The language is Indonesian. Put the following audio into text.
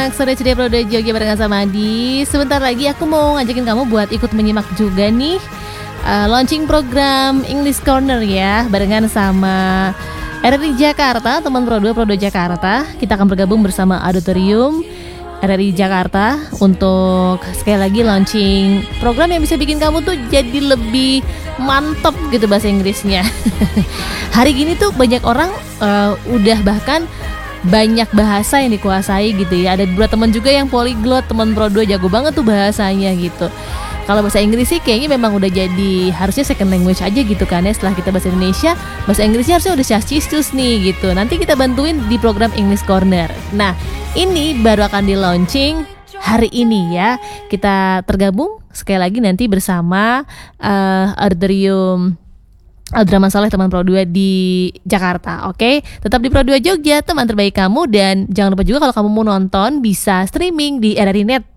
Sore Ceria Pro Jogja barengan sama Adi. Sebentar lagi aku mau ngajakin kamu buat ikut menyimak juga nih launching program English Corner ya, barengan sama RRI Jakarta, teman Pro2 Jakarta. Kita akan bergabung bersama Auditorium RRI Jakarta untuk sekali lagi launching program yang bisa bikin kamu tuh jadi lebih mantap gitu bahasa Inggrisnya. Hari gini tuh banyak orang udah bahkan banyak bahasa yang dikuasai gitu ya. Ada beberapa teman juga yang polyglot, teman Pro2 jago banget tuh bahasanya gitu. Kalau bahasa Inggris sih kayaknya memang udah jadi harusnya second language aja gitu kan ya. Setelah kita bahasa Indonesia, bahasa Inggrisnya harusnya udah cis nih gitu. Nanti kita bantuin di program English Corner. Nah, ini baru akan di launching hari ini ya. Kita tergabung sekali lagi nanti bersama Auditorium Abdurrahman Saleh, teman Pro2 di Jakarta. Oke, tetap di Pro2 Jogja, teman terbaik kamu. Dan jangan lupa juga kalau kamu mau nonton bisa streaming di RRI Net